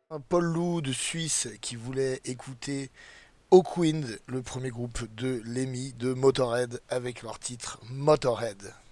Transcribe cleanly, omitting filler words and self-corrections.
Un Paul Lou de Suisse qui voulait écouter Hawkwind, le premier groupe de Lemmy de Motorhead avec leur titre Motorhead.